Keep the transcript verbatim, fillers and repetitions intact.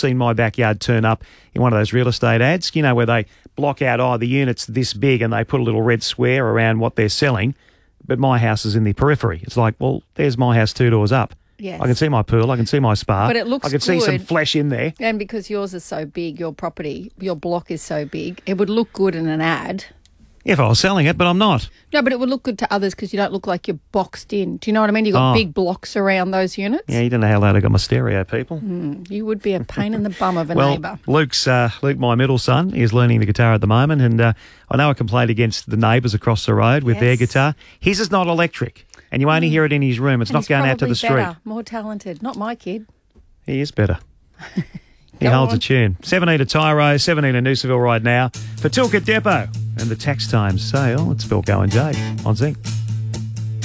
seen my backyard turn up in one of those real estate ads, you know, where they block out, oh, the unit's this big and they put a little red square around what they're selling, but my house is in the periphery. It's like, well, there's my house two doors up. Yes. I can see my pool. I can see my spa. But it looks I can see some good. flesh in there. And because yours is so big, your property, your block is so big, it would look good in an ad. If I was selling it, but I'm not. No, but it would look good to others because you don't look like you're boxed in. Do you know what I mean? You've got Oh. big blocks around those units. Yeah, you don't know how loud I got my stereo, people. Mm, you would be a pain in the bum of a well, neighbour. Luke's uh, Luke, my middle son, is learning the guitar at the moment, and uh, I know I complained against the neighbours across the road with their Yes. guitar. His is not electric, and you only hear it in his room. It's And not he's going out to probably the street. better, more talented. Not my kid. He is better. He Go holds on. a tune. seventeen at Tyro, seventeen at Noosaville right now. For Tilka Depot and the tax time sale, it's Phil Cohen Jake on Zinc.